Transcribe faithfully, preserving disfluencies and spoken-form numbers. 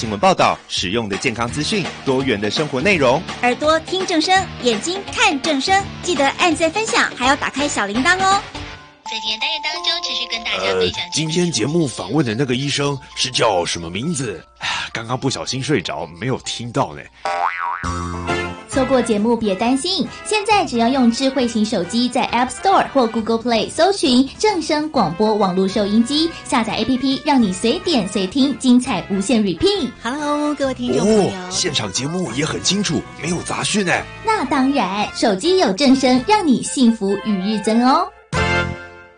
新闻报道、实用的健康资讯、多元的生活内容。 耳朵听正声，眼睛看正声，记得按赞分享，还要打开小铃铛哦。 在今天单元当中，持续跟大家分享、呃。 今天节目访问的那个医生是叫什么名字？刚刚不小心睡着，没有听到呢。 错过节目别担心，现在只要用智慧型手机在 App Store 或 Google Play 搜寻正声广播网络收音机，下载 A P P， 让你随点随听，精彩无限 repeat。Hello， 各位听众朋友， 哦，现场节目也很清楚，没有杂讯呢。 那当然，手机有正声，让你幸福与日增哦。